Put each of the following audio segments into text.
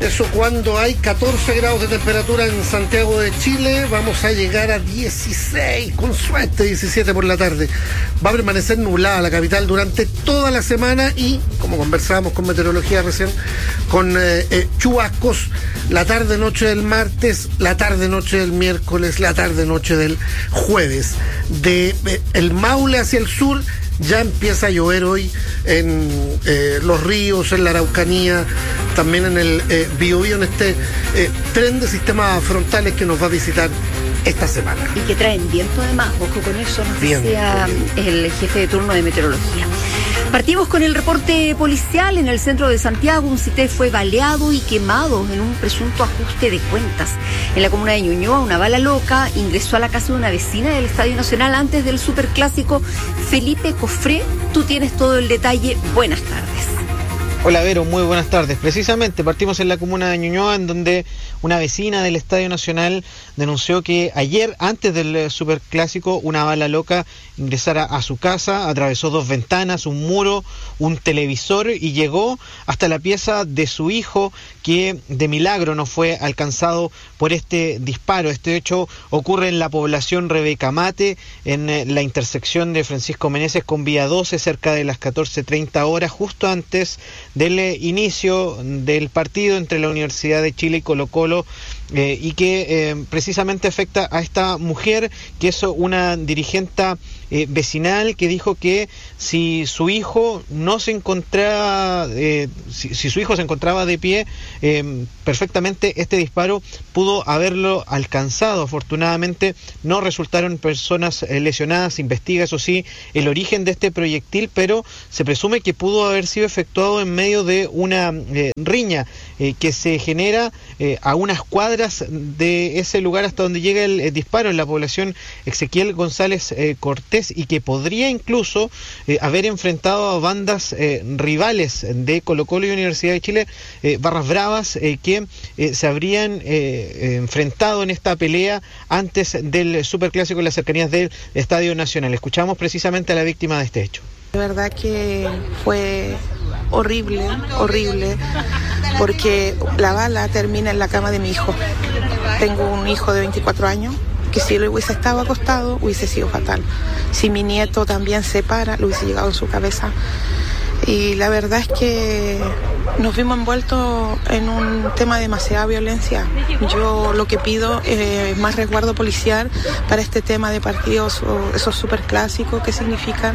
Eso cuando hay 14 grados de temperatura en Santiago de Chile, vamos a llegar a 16, con suerte 17 por la tarde. Va a permanecer nublada la capital durante toda la semana y, como conversábamos con meteorología recién, con chubascos la tarde-noche del martes, la tarde-noche del miércoles, la tarde-noche del jueves. De el Maule hacia el sur ya empieza a llover hoy en los ríos, en la Araucanía, también en el Biobío, en este tren de sistemas frontales que nos va a visitar esta semana. Y que traen viento además, ojo con eso, nos decía el jefe de turno de meteorología. Partimos con el reporte policial. En el centro de Santiago, un CITES fue baleado y quemado en un presunto ajuste de cuentas. En la comuna de Ñuñoa, una bala loca ingresó a la casa de una vecina del Estadio Nacional antes del superclásico Felipe Cofré. Tú tienes todo el detalle. Buenas tardes. Hola Vero, muy buenas tardes. Precisamente partimos en la comuna de Ñuñoa, en donde una vecina del Estadio Nacional denunció que ayer, antes del superclásico, una bala loca ingresara a su casa, atravesó 2 ventanas, un muro, un televisor y llegó hasta la pieza de su hijo, que de milagro no fue alcanzado por este disparo. Este hecho ocurre en la población Rebeca Mate, en la intersección de Francisco Meneses con Vía 12, cerca de las 14:30 horas, justo antes del inicio del partido entre la Universidad de Chile y Colo-Colo, y que precisamente afecta a esta mujer, que es una dirigente vecinal, que dijo que si su hijo no se encontraba, si su hijo se encontraba de pie, perfectamente este disparo pudo haberlo alcanzado. Afortunadamente no resultaron personas lesionadas. Se investiga, eso sí, el origen de este proyectil, pero se presume que pudo haber sido efectuado en medio de una riña que se genera a unas cuadras de ese lugar hasta donde llega el disparo, en la población Ezequiel González Cortés, y que podría incluso haber enfrentado a bandas rivales de Colo-Colo y Universidad de Chile, barras bravas, que se habrían enfrentado en esta pelea antes del superclásico en las cercanías del Estadio Nacional. Escuchamos precisamente a la víctima de este hecho. De verdad que fue horrible, porque la bala termina en la cama de mi hijo. Tengo un hijo de 24 años, que si él hubiese estado acostado, hubiese sido fatal. Si mi nieto también se para, le hubiese llegado en su cabeza. Y la verdad es que nos vimos envueltos en un tema de demasiada violencia. Yo lo que pido es más resguardo policial para este tema de partidos, o esos superclásicos que significan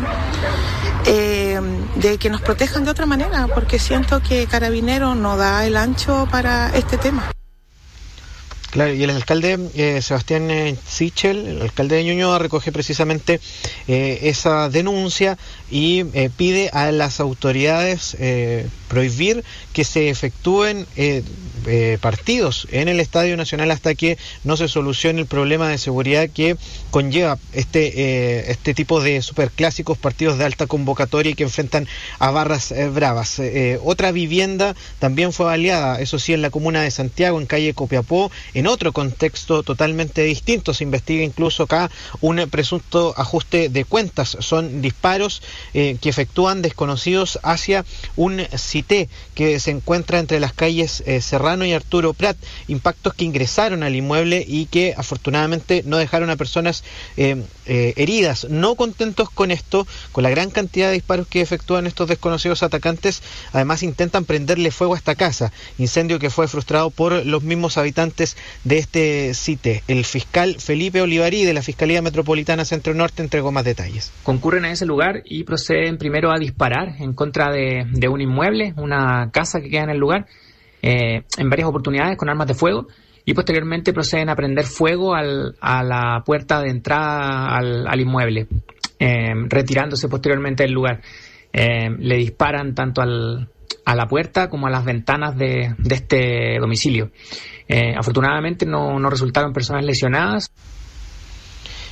de que nos protejan de otra manera, porque siento que Carabineros no da el ancho para este tema. Claro, y el alcalde Sebastián Sichel, el alcalde de Ñuñoa, recoge precisamente esa denuncia y pide a las autoridades prohibir que se efectúen partidos en el Estadio Nacional hasta que no se solucione el problema de seguridad que conlleva este tipo de superclásicos, partidos de alta convocatoria y que enfrentan a barras bravas. Otra vivienda también fue baleada, eso sí, en la comuna de Santiago, en calle Copiapó, en otro contexto totalmente distinto. Se investiga incluso acá un presunto ajuste de cuentas. Son disparos que efectúan desconocidos hacia un CITE que se encuentra entre las calles Serrano y Arturo Prat. Impactos que ingresaron al inmueble y que afortunadamente no dejaron a personas heridas. No contentos con esto, con la gran cantidad de disparos que efectúan estos desconocidos atacantes, además intentan prenderle fuego a esta casa, incendio que fue frustrado por los mismos habitantes de este CITE. El fiscal Felipe Olivarí de la Fiscalía Metropolitana Centro Norte entregó más detalles. Concurren a ese lugar y proceden primero a disparar en contra de un inmueble, una casa que queda en el lugar, en varias oportunidades con armas de fuego, y posteriormente proceden a prender fuego a la puerta de entrada al inmueble, retirándose posteriormente del lugar. Le disparan tanto a la puerta como a las ventanas de este domicilio. Afortunadamente no resultaron personas lesionadas.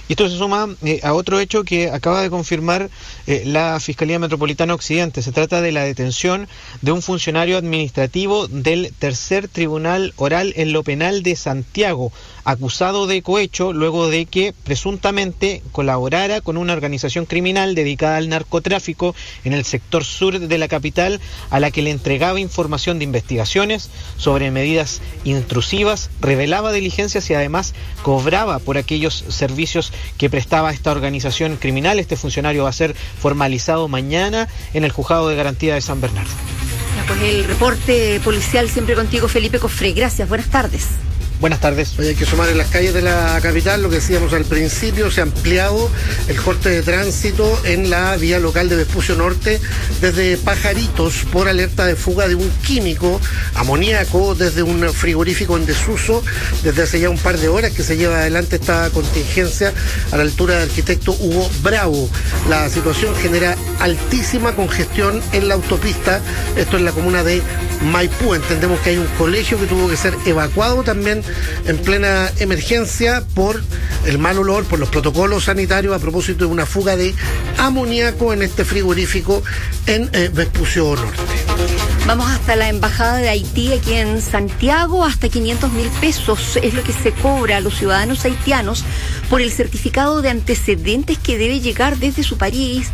Y esto se suma a otro hecho que acaba de confirmar la Fiscalía Metropolitana Occidente. Se trata de la detención de un funcionario administrativo del Tercer Tribunal Oral en lo Penal de Santiago, acusado de cohecho luego de que presuntamente colaborara con una organización criminal dedicada al narcotráfico en el sector sur de la capital, a la que le entregaba información de investigaciones sobre medidas intrusivas, revelaba diligencias y además cobraba por aquellos servicios que prestaba esta organización criminal. Este funcionario va a ser formalizado mañana en el Juzgado de Garantía de San Bernardo. Pues el reporte policial siempre contigo, Felipe Cofré. Gracias, buenas tardes. Buenas tardes. Hoy hay que sumar en las calles de la capital, lo que decíamos al principio, se ha ampliado el corte de tránsito en la vía local de Vespucio Norte desde Pajaritos por alerta de fuga de un químico amoníaco desde un frigorífico en desuso desde hace ya un par de horas que se lleva adelante esta contingencia a la altura del Arquitecto Hugo Bravo. La situación genera altísima congestión en la autopista, esto en la comuna de Maipú. Entendemos que hay un colegio que tuvo que ser evacuado también en plena emergencia por el mal olor, por los protocolos sanitarios a propósito de una fuga de amoníaco en este frigorífico en Vespucio Norte. Vamos hasta la Embajada de Haití aquí en Santiago. Hasta 500.000 pesos es lo que se cobra a los ciudadanos haitianos por el certificado de antecedentes que debe llegar desde su país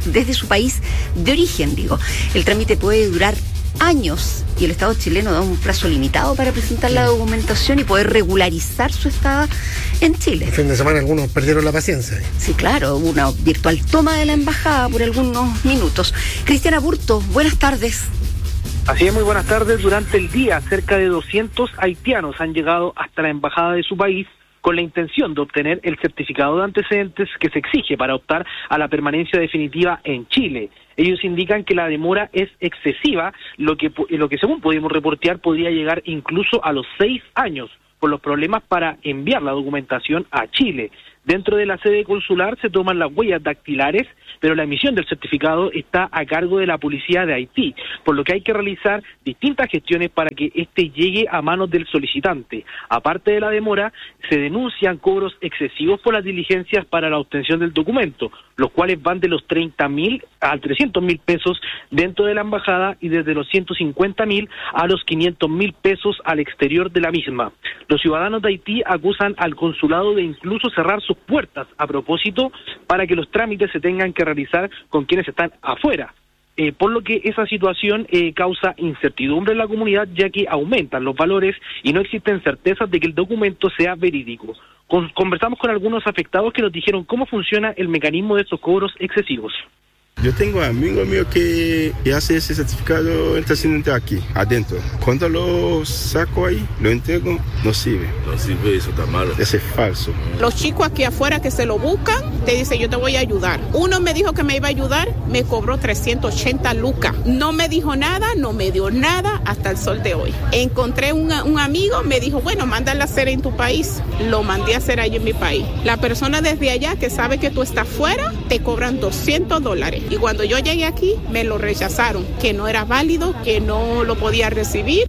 de origen, El trámite puede durar años y el Estado chileno da un plazo limitado para presentar la documentación y poder regularizar su estado en Chile. El fin de semana algunos perdieron la paciencia. Sí, claro, una virtual toma de la embajada por algunos minutos. Cristiana Burto, buenas tardes. Así es, muy buenas tardes. Durante el día, cerca de 200 haitianos han llegado hasta la embajada de su país con la intención de obtener el certificado de antecedentes que se exige para optar a la permanencia definitiva en Chile. Ellos indican que la demora es excesiva, lo que según pudimos reportear podría llegar incluso a los 6 años por los problemas para enviar la documentación a Chile. Dentro de la sede consular se toman las huellas dactilares, pero la emisión del certificado está a cargo de la policía de Haití, por lo que hay que realizar distintas gestiones para que este llegue a manos del solicitante. Aparte de la demora, se denuncian cobros excesivos por las diligencias para la obtención del documento, los cuales van de los 30.000 a 300.000 pesos dentro de la embajada y desde los 150.000 a los 500.000 pesos al exterior de la misma. Los ciudadanos de Haití acusan al consulado de incluso cerrar sus puertas a propósito para que los trámites se tengan que realizar con quienes están afuera. Por lo que esa situación causa incertidumbre en la comunidad, ya que aumentan los valores y no existen certezas de que el documento sea verídico. Conversamos con algunos afectados que nos dijeron cómo funciona el mecanismo de estos cobros excesivos. Yo tengo amigos míos que hacen ese certificado antecedente aquí, adentro. Cuando lo saco ahí, lo entrego, no sirve. No sirve, eso está malo. Ese es falso. Los chicos aquí afuera que se lo buscan, te dicen yo te voy a ayudar. Uno me dijo que me iba a ayudar, me cobró 380 lucas. No me dijo nada, no me dio nada hasta el sol de hoy. Encontré un amigo, me dijo, bueno, mándala a hacer en tu país. Lo mandé a hacer ahí en mi país. La persona desde allá que sabe que tú estás fuera, te cobran $200. Y cuando yo llegué aquí, me lo rechazaron, que no era válido, que no lo podía recibir.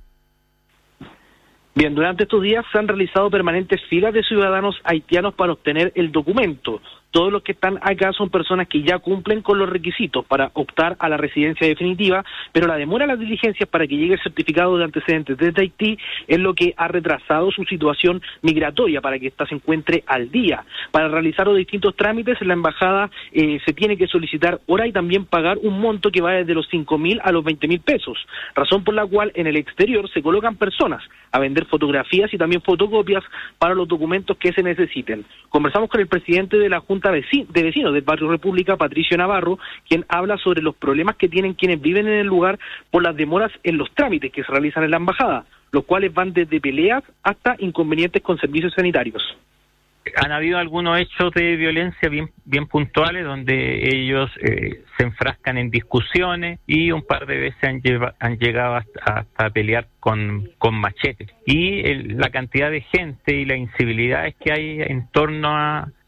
Bien, durante estos días se han realizado permanentes filas de ciudadanos haitianos para obtener el documento. Todos los que están acá son personas que ya cumplen con los requisitos para optar a la residencia definitiva, pero la demora en las diligencias para que llegue el certificado de antecedentes desde Haití es lo que ha retrasado su situación migratoria para que ésta se encuentre al día. Para realizar los distintos trámites en la embajada se tiene que solicitar hora y también pagar un monto que va desde los 5.000 a los 20.000 pesos, razón por la cual en el exterior se colocan personas a vender fotografías y también fotocopias para los documentos que se necesiten. Conversamos con el presidente de la Junta de Vecinos del Barrio República, Patricio Navarro, quien habla sobre los problemas que tienen quienes viven en el lugar por las demoras en los trámites que se realizan en la embajada, los cuales van desde peleas hasta inconvenientes con servicios sanitarios. Han habido algunos hechos de violencia bien puntuales donde ellos se enfrascan en discusiones y un par de veces han llegado hasta pelear con machetes. Y la cantidad de gente y las incivilidades que hay en torno a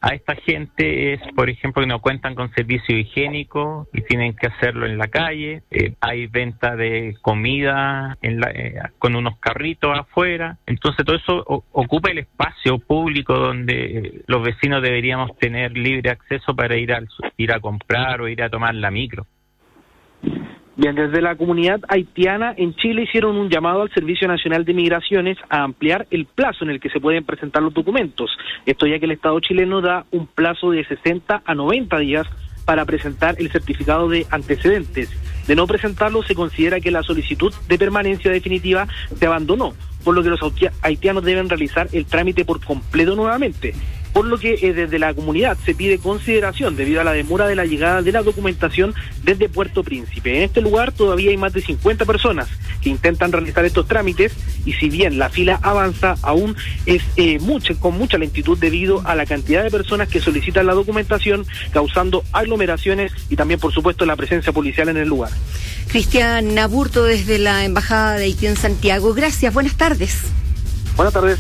a esta gente es, por ejemplo, que no cuentan con servicio higiénico y tienen que hacerlo en la calle. Hay venta de comida con unos carritos afuera. Entonces todo eso ocupa el espacio público donde los vecinos deberíamos tener libre acceso para ir a comprar o ir a tomar la micro. Bien, desde la comunidad haitiana en Chile hicieron un llamado al Servicio Nacional de Migraciones a ampliar el plazo en el que se pueden presentar los documentos. Esto ya que el Estado chileno da un plazo de 60 a 90 días para presentar el certificado de antecedentes. De no presentarlo, se considera que la solicitud de permanencia definitiva se abandonó, por lo que los haitianos deben realizar el trámite por completo nuevamente. Por lo que desde la comunidad se pide consideración debido a la demora de la llegada de la documentación desde Puerto Príncipe. En este lugar todavía hay más de 50 personas que intentan realizar estos trámites y si bien la fila avanza, aún es con mucha lentitud debido a la cantidad de personas que solicitan la documentación, causando aglomeraciones y también, por supuesto, la presencia policial en el lugar. Cristian Aburto desde la Embajada de Haití en Santiago. Gracias, buenas tardes. Buenas tardes.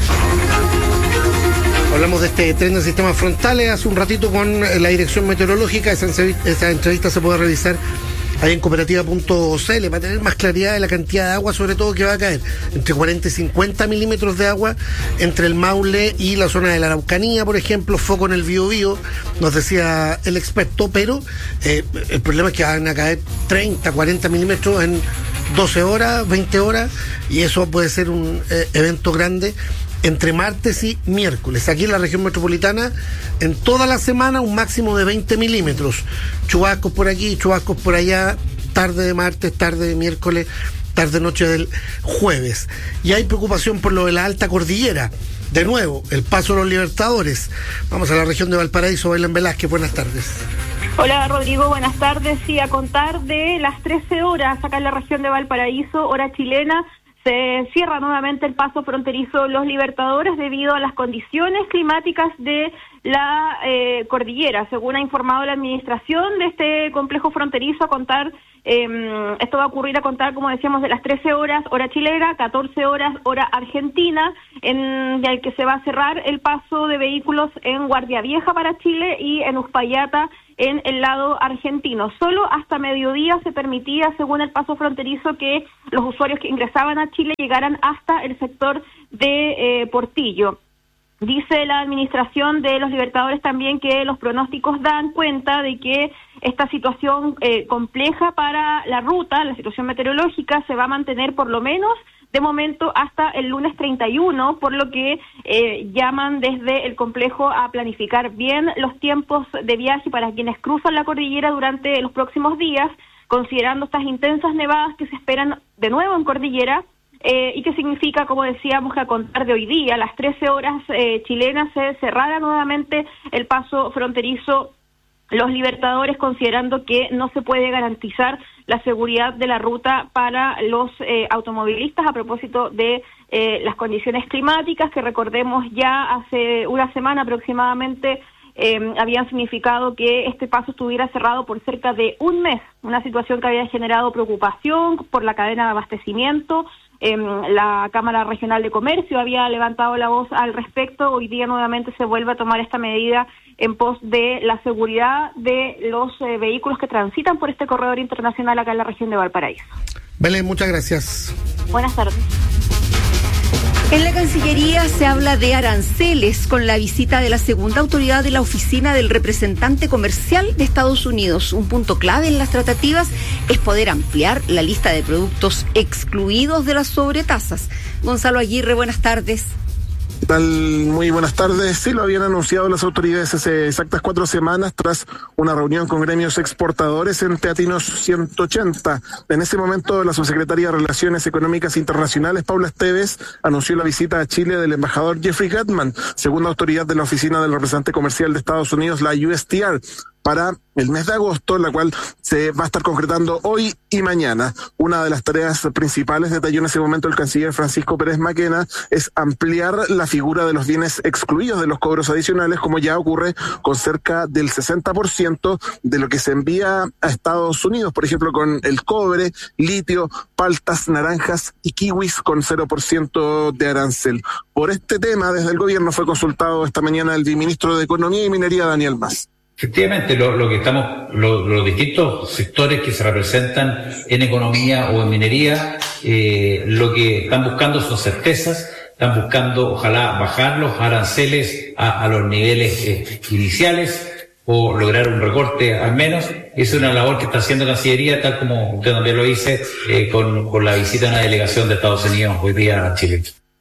Hablamos de este tren de sistemas frontales hace un ratito con la dirección meteorológica. Esa entrevista se puede revisar ahí en cooperativa.cl para tener más claridad de la cantidad de agua, sobre todo que va a caer. Entre 40 y 50 milímetros de agua entre el Maule y la zona de la Araucanía, por ejemplo, foco en el Biobío, nos decía el experto, pero el problema es que van a caer 30, 40 milímetros en 12 horas, 20 horas, y eso puede ser un evento grande entre martes y miércoles. Aquí en la región metropolitana, en toda la semana, un máximo de 20 milímetros. Chubascos por aquí, chubascos por allá, tarde de martes, tarde de miércoles, tarde-noche del jueves. Y hay preocupación por lo de la alta cordillera. De nuevo, el paso de los Libertadores. Vamos a la región de Valparaíso. Belén Velázquez, buenas tardes. Hola Rodrigo, buenas tardes. Sí, a contar de las 13 horas acá en la región de Valparaíso, hora chilena, se cierra nuevamente el paso fronterizo Los Libertadores debido a las condiciones climáticas de la cordillera. Según ha informado la administración de este complejo fronterizo, a contar, esto va a ocurrir a contar, como decíamos, de las 13 horas, hora chilena, 14 horas, hora argentina, en el que se va a cerrar el paso de vehículos en Guardia Vieja para Chile y en Uspallata en el lado argentino. Solo hasta mediodía se permitía, según el paso fronterizo, que los usuarios que ingresaban a Chile llegaran hasta el sector de Portillo. Dice la administración de Los Libertadores también que los pronósticos dan cuenta de que esta situación compleja para la ruta, la situación meteorológica, se va a mantener por lo menos de momento hasta el lunes 31, por lo que llaman desde el complejo a planificar bien los tiempos de viaje para quienes cruzan la cordillera durante los próximos días, considerando estas intensas nevadas que se esperan de nuevo en cordillera, y que significa, como decíamos, que a contar de hoy día, a las 13 horas chilenas, se cerrará nuevamente el paso fronterizo Los Libertadores, considerando que no se puede garantizar la seguridad de la ruta para los automovilistas a propósito de las condiciones climáticas, que recordemos ya hace una semana aproximadamente habían significado que este paso estuviera cerrado por cerca de un mes, una situación que había generado preocupación por la cadena de abastecimiento. La Cámara Regional de Comercio había levantado la voz al respecto. Hoy día nuevamente se vuelve a tomar esta medida en pos de la seguridad de los vehículos que transitan por este corredor internacional acá en la región de Valparaíso. Belén, muchas gracias. Buenas tardes. En la Cancillería se habla de aranceles con la visita de la segunda autoridad de la Oficina del Representante Comercial de Estados Unidos. Un punto clave en las tratativas es poder ampliar la lista de productos excluidos de las sobretasas. Gonzalo Aguirre, buenas tardes. ¿Qué tal? Muy buenas tardes. Sí, lo habían anunciado las autoridades hace exactas 4 semanas tras una reunión con gremios exportadores en Teatinos 180. En ese momento, la subsecretaria de Relaciones Económicas Internacionales, Paula Esteves, anunció la visita a Chile del embajador Jeffrey Gatman, segunda autoridad de la Oficina del Representante Comercial de Estados Unidos, la USTR. para el mes de agosto, la cual se va a estar concretando hoy y mañana. Una de las tareas principales, detalló en ese momento el canciller Francisco Pérez Maquena, es ampliar la figura de los bienes excluidos de los cobros adicionales, como ya ocurre con cerca del 60% de lo que se envía a Estados Unidos, por ejemplo, con el cobre, litio, paltas, naranjas y kiwis con 0% de arancel. Por este tema, desde el gobierno fue consultado esta mañana el viceministro de Economía y Minería, Daniel Mas. Efectivamente, los distintos sectores que se representan en economía o en minería, lo que están buscando son certezas, están buscando, ojalá, bajar los aranceles a los niveles iniciales o lograr un recorte al menos. Es una labor que está haciendo Cancillería, tal como usted también lo dice, con la visita de una delegación de Estados Unidos hoy día a Chile.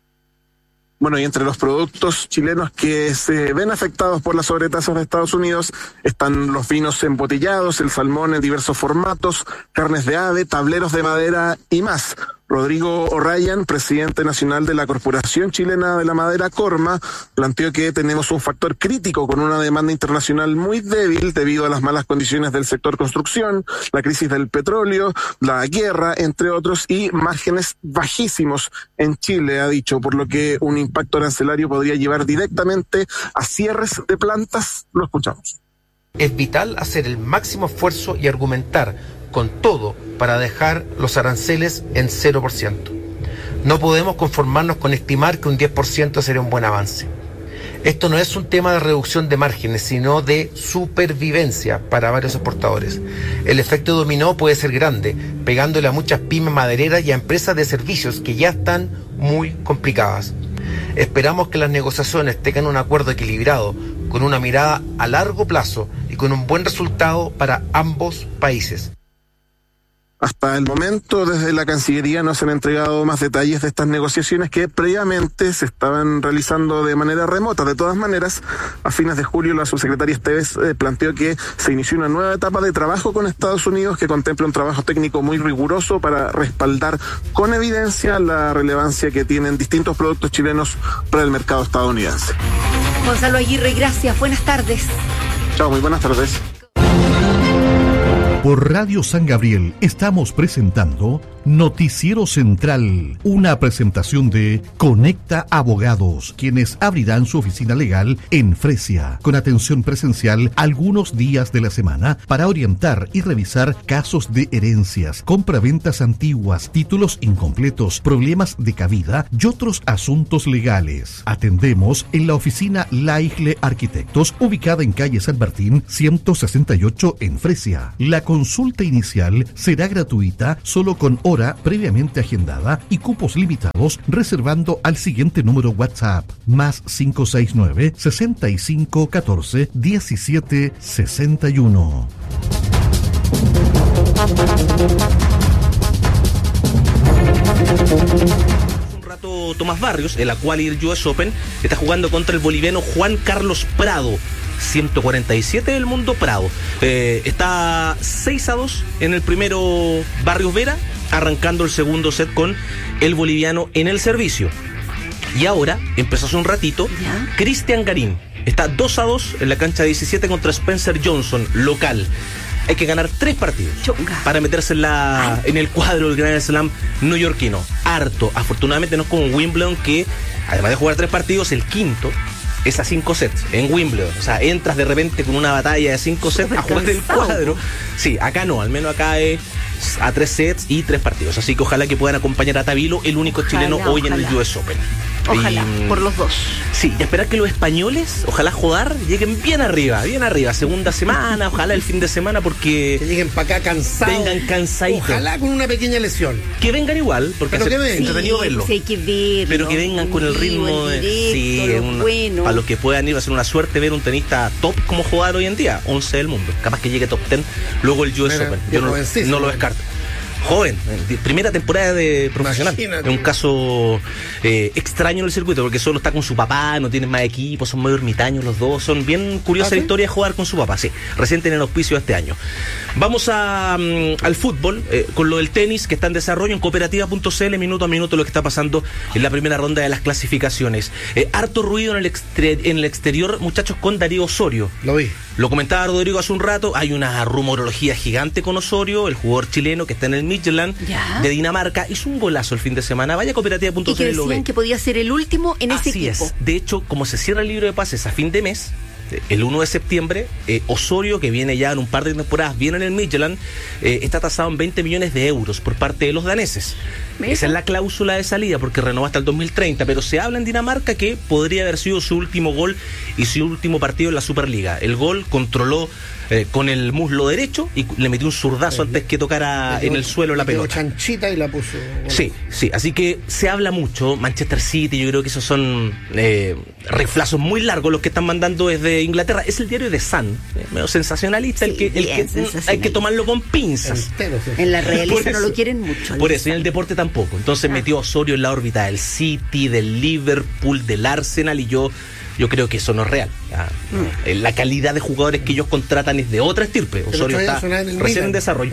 Bueno, y entre los productos chilenos que se ven afectados por las sobretasas de Estados Unidos están los vinos embotellados, el salmón en diversos formatos, carnes de ave, tableros de madera y más. Rodrigo O'Ryan, presidente nacional de la Corporación Chilena de la Madera, Corma, planteó que tenemos un factor crítico con una demanda internacional muy débil debido a las malas condiciones del sector construcción, la crisis del petróleo, la guerra, entre otros, y márgenes bajísimos en Chile, ha dicho, por lo que un impacto arancelario podría llevar directamente a cierres de plantas. Lo escuchamos. Es vital hacer el máximo esfuerzo y argumentar con todo para dejar los aranceles en 0%. No podemos conformarnos con estimar que un 10% sería un buen avance. Esto no es un tema de reducción de márgenes, sino de supervivencia para varios exportadores. El efecto dominó puede ser grande, pegándole a muchas pymes madereras y a empresas de servicios que ya están muy complicadas. Esperamos que las negociaciones tengan un acuerdo equilibrado, con una mirada a largo plazo y con un buen resultado para ambos países. Hasta el momento, desde la Cancillería no se han entregado más detalles de estas negociaciones que previamente se estaban realizando de manera remota. De todas maneras, a fines de julio la subsecretaria Esteves planteó que se inició una nueva etapa de trabajo con Estados Unidos que contempla un trabajo técnico muy riguroso para respaldar con evidencia la relevancia que tienen distintos productos chilenos para el mercado estadounidense. Gonzalo Aguirre, gracias. Buenas tardes. Chao, muy buenas tardes. Por Radio San Gabriel estamos presentando Noticiero Central, una presentación de Conecta Abogados, quienes abrirán su oficina legal en Fresia, con atención presencial algunos días de la semana para orientar y revisar casos de herencias, compraventas antiguas, títulos incompletos, problemas de cabida y otros asuntos legales. Atendemos en la oficina Laigle Arquitectos, ubicada en calle San Martín 168 en Fresia. La consulta inicial será gratuita solo con hora previamente agendada y cupos limitados reservando al siguiente número WhatsApp más 569 65 14 17 61. Tomás Barrios, el Aqualir US Open, está jugando contra el boliviano Juan Carlos Prado, 147 del mundo Prado. Está 6-2 en el primero Barrios Vera, arrancando el segundo set con el boliviano en el servicio. Y ahora, empezó hace un ratito, Cristian Garín está 2-2 en la cancha 17 contra Spencer Johnson, local. Hay que ganar 3 partidos para meterse en el cuadro del Grand Slam neoyorquino. Harto. Afortunadamente no es como Wimbledon, que además de jugar 3 partidos, el quinto es a 5 sets en Wimbledon. O sea, entras de repente con una batalla de 5 sets a jugar el cuadro. Sí, acá no, al menos acá es a 3 sets y 3 partidos. Así que ojalá que puedan acompañar a Tabilo, el único chileno hoy en el US Open. Ojalá, por los dos. Sí, y esperar que los españoles, ojalá joder, lleguen bien arriba. Segunda semana, ojalá el fin de semana, porque que lleguen para acá cansados. Vengan cansaditos. Ojalá con una pequeña lesión. Que vengan igual, porque pero que vengan. Entretenido verlo. Sí, hay que verlo. Pero que vengan con el ritmo bueno. Para los que puedan ir, va a ser una suerte ver un tenista top como jugar hoy en día, 11 del mundo. Capaz que llegue top 10, luego el US Open. Yo no lo descarto. Joven, primera temporada de profesional. Es un caso extraño en el circuito, porque solo está con su papá, no tienen más equipo, son muy ermitaños los dos. Son bien curiosa la historia de jugar con su papá, sí. Recién tienen auspicio este año. Vamos al fútbol, con lo del tenis que está en desarrollo en cooperativa.cl, minuto a minuto lo que está pasando en la primera ronda de las clasificaciones. Harto ruido en el exterior, muchachos, con Darío Osorio. Lo vi. Lo comentaba Rodrigo hace un rato, hay una rumorología gigante con Osorio, el jugador chileno que está en el Midtjylland de Dinamarca, hizo un golazo el fin de semana, vaya cooperativa.cl. Y que decían que podía ser el último en ese equipo. Así es, de hecho, como se cierra el libro de pases a fin de mes, el 1 de septiembre, Osorio, que viene ya en un par de temporadas, viene en el Midtjylland, está tasado en 20 millones de euros por parte de los daneses. Esa es la cláusula de salida, porque renovó hasta el 2030, pero se habla en Dinamarca que podría haber sido su último gol y su último partido en la Superliga. El gol controló con el muslo derecho y le metió un zurdazo antes que tocara en el suelo la pelota. Chanchita y la puso. Bueno. Sí, así que se habla mucho. Manchester City, yo creo que esos son reflazos muy largos los que están mandando desde Inglaterra. Es el diario The Sun, medio sensacionalista, el que hay que tomarlo con pinzas. En la realeza no lo quieren mucho. Por eso, y en el deporte tampoco. Entonces metió a Osorio en la órbita del City, del Liverpool, del Arsenal, y yo creo que eso no es real. La calidad de jugadores que ellos contratan es de otra estirpe. Osorio está recién en desarrollo.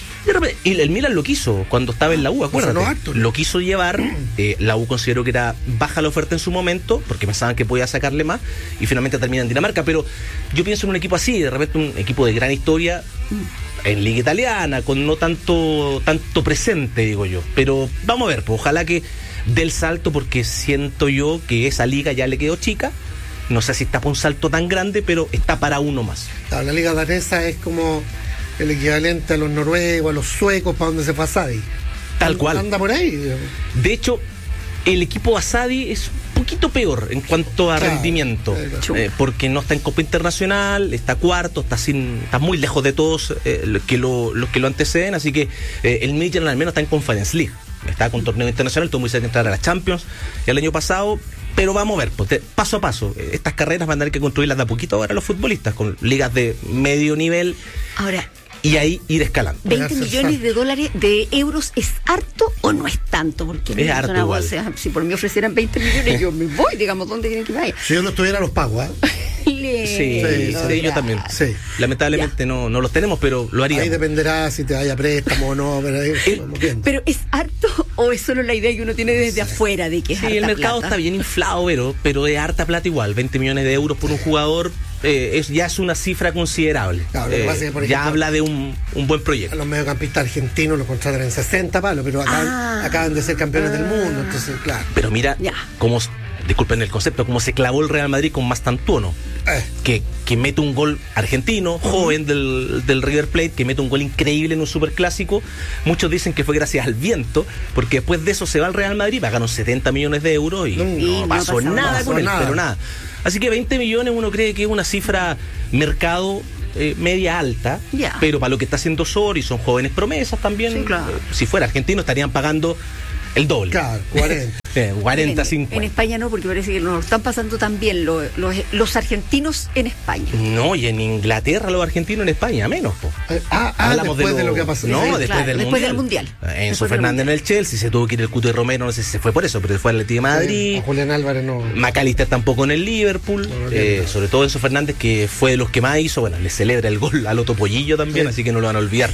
Y el Milan lo quiso cuando estaba en la U, acuérdate. Lo quiso llevar. La U consideró que era baja la oferta en su momento, porque pensaban que podía sacarle más, y finalmente termina en Dinamarca. Pero yo pienso en un equipo así, de repente un equipo de gran historia, en Liga Italiana, con no tanto presente, digo yo. Pero vamos a ver, pues ojalá que dé el salto, porque siento yo que esa liga ya le quedó chica. No sé si está para un salto tan grande, pero está para uno más. La liga danesa es como el equivalente a los noruegos, a los suecos, para donde se fue Asadi. Tal cual. Anda por ahí, digamos. De hecho, el equipo Asadi es un poquito peor en cuanto a rendimiento, porque no está en Copa Internacional, está cuarto, está muy lejos de todos los que lo anteceden, así que el Midtjylland al menos está en Conference League, está con torneo internacional, tuvo muy cerca de entrar a la Champions el año pasado. Pero vamos a ver, pues, paso a paso. Estas carreras van a tener que construirlas de a poquito ahora los futbolistas, con ligas de medio nivel. Ahora, y ahí ir escalando. 20 millones de euros, ¿es harto o no es tanto? Porque es harto igual. O sea, si por mí ofrecieran 20 millones, yo me voy, digamos, ¿dónde quieren que vaya? Si yo no estuviera, los pago, Sí, yo también. Sí. Lamentablemente no los tenemos, pero lo haríamos. Ahí dependerá si te vaya préstamo o no. Pero ¿es harto o es solo la idea que uno tiene desde afuera de que es harta el mercado plata? Está bien inflado, pero es harta plata igual. 20 millones de euros por un jugador ya es una cifra considerable. Claro, lo que pasa es que, por ejemplo, ya habla de un buen proyecto. A los mediocampistas argentinos los contratan en 60 palos, pero acaban de ser campeones del mundo, entonces, claro. Pero mira cómo, disculpen el concepto, cómo se clavó el Real Madrid con Mastantuono, que mete un gol argentino, joven del River Plate, que mete un gol increíble en un superclásico. Muchos dicen que fue gracias al viento, porque después de eso se va al Real Madrid, pagaron 70 millones de euros y no pasó nada con él, pero nada. Así que 20 millones uno cree que es una cifra mercado media alta, pero para lo que está haciendo Osorio, y son jóvenes promesas también, si fuera argentino estarían pagando el doble. Claro, 40. 40, 50. En España no, porque parece que nos están pasando también los argentinos en España. No, y en Inglaterra los argentinos en España, menos. Hablamos después de lo que ha pasado. No, después del Mundial. Enzo Fernández en el Chelsea, se tuvo que ir el Cuti Romero, no sé si se fue por eso, pero se fue al Atlético de Madrid. Julián Álvarez no. McAllister tampoco en el Liverpool. Sobre todo Enzo Fernández, que fue de los que más hizo. Bueno, le celebra el gol al Otto Pollillo también, así que no lo van a olvidar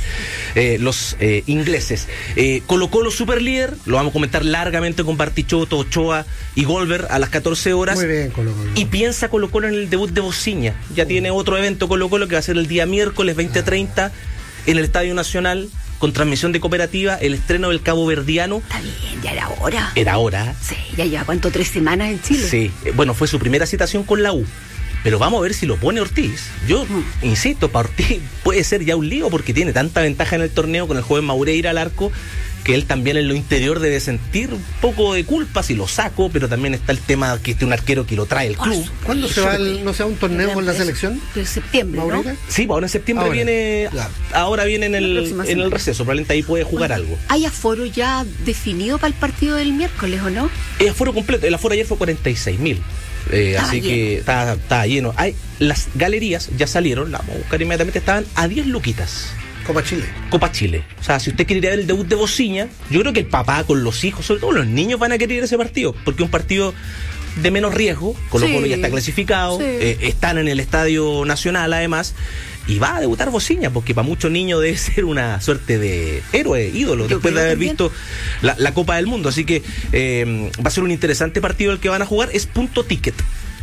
los ingleses. Colo-Colo superlíder, lo vamos a comentar largamente con Bartichotto, Ochoa y Golver a las 14 horas. Muy bien, Colo-Colo. Y piensa Colo-Colo en el debut de Bociña. Ya tiene otro evento Colo-Colo que va a ser el día miércoles 20:30 en el Estadio Nacional, con transmisión de Cooperativa, el estreno del caboverdiano. Está bien, ya era hora. Era hora. Sí, ya lleva, ¿cuánto? 3 semanas en Chile. Sí, bueno, fue su primera citación con la U. Pero vamos a ver si lo pone Ortiz. Yo insisto, para Ortiz puede ser ya un lío, porque tiene tanta ventaja en el torneo con el joven Maureira al arco, que él también en lo interior debe sentir un poco de culpa si lo saco, pero también está el tema que este un arquero que lo trae el club. ¿Cuándo se va no se va un torneo con la selección? En septiembre, ¿no? Sí, ahora en septiembre viene, ahora viene en el receso, probablemente ahí puede jugar algo. ¿Hay aforo ya definido para el partido del miércoles o no? El aforo completo, el aforo ayer fue 46.000. Así lleno. Que está lleno. Las galerías ya salieron, la vamos a buscar inmediatamente, estaban a 10 luquitas. Copa Chile. O sea, si usted quiere ir a ver el debut de Bociña, yo creo que el papá con los hijos, sobre todo los niños, van a querer ir a ese partido, porque es un partido de menos riesgo. Colo-Colo ya está clasificado, están en el Estadio Nacional además, y va a debutar Bociña, porque para muchos niños debe ser una suerte de héroe, ídolo, después de haber visto la Copa del Mundo. Así que va a ser un interesante partido el que van a jugar. Es punto ticket.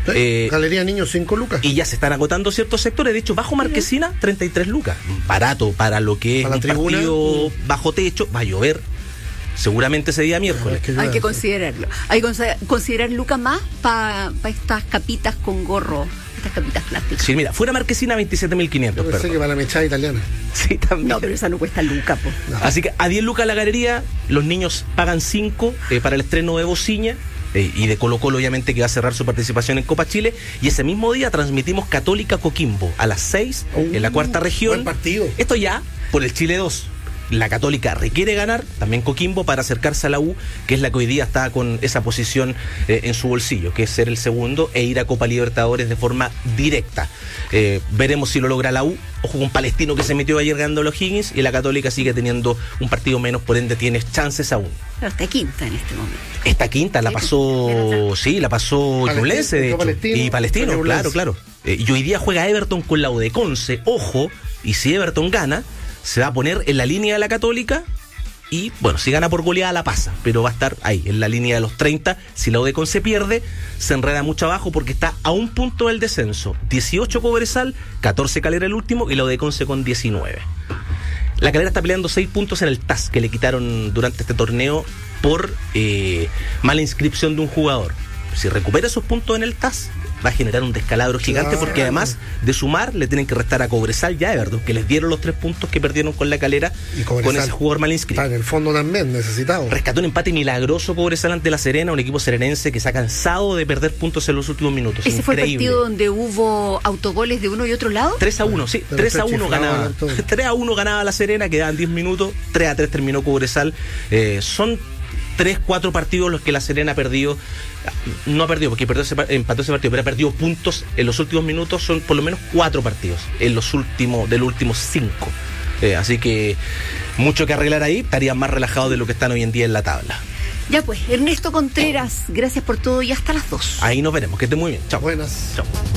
Galería Niños 5 lucas. Y ya se están agotando ciertos sectores. De hecho, bajo Marquesina, 33 lucas. Barato para lo que es un partido bajo techo. Va a llover seguramente ese día miércoles. Hay que considerarlo. Hay que considerar lucas más para estas capitas con gorro. Estas capitas plásticas. Sí, mira, fuera Marquesina 27.500. Pensé que para la mechada italiana. Sí, también. No, pero esa no cuesta lucas, po. No. Así que a 10 lucas la galería, los niños pagan 5 para el estreno de Bociña. Y de Colo Colo, obviamente, que va a cerrar su participación en Copa Chile. Y ese mismo día transmitimos Católica Coquimbo a las 6 en la cuarta región. Buen partido. Esto ya por el Chile 2. La Católica requiere ganar, también Coquimbo, para acercarse a la U, que es la que hoy día está con esa posición en su bolsillo, que es ser el segundo e ir a Copa Libertadores de forma directa. Veremos si lo logra la U. Ojo con Palestino, que se metió ayer ganando a los Higgins, y la Católica sigue teniendo un partido menos, por ende tiene chances aún. Pero está quinta en este momento. Esta quinta la pasó, sí, la pasó Ñublense, de hecho, y Palestino, claro. Y hoy día juega Everton con la U de Conce, ojo, y si Everton gana, se va a poner en la línea de la Católica y, bueno, si gana por goleada la pasa, pero va a estar ahí, en la línea de los 30. Si la U de Conce pierde, se enreda mucho abajo porque está a un punto del descenso. 18 Cobresal, 14 Calera el último y la U de Conce con 19. La Calera está peleando 6 puntos en el TAS, que le quitaron durante este torneo por mala inscripción de un jugador. Si recupera esos puntos en el TAS, va a generar un descalabro gigante, porque además de sumar le tienen que restar a Cobresal y a Everton, que les dieron los 3 puntos que perdieron con la Calera y con ese jugador mal inscrito. En el fondo también necesitado. Rescató un empate milagroso Cobresal ante la Serena, un equipo serenense que se ha cansado de perder puntos en los últimos minutos. ¿Ese fue el partido donde hubo autogoles de uno y otro lado? 3-1, sí, 3-1 ganaba. 3-1 ganaba la Serena, quedaban 10 minutos, 3-3 terminó Cobresal. Son 3-4 partidos los que la Serena ha perdido. No ha perdido porque empató ese partido, pero ha perdido puntos en los últimos minutos. Son por lo menos 4 partidos en los últimos 5. Así que mucho que arreglar ahí. Estarían más relajados de lo que están hoy en día en la tabla. Ya pues, Ernesto Contreras, gracias por todo y hasta las 2. Ahí nos veremos, que esté muy bien. Chao. Buenas. Chao.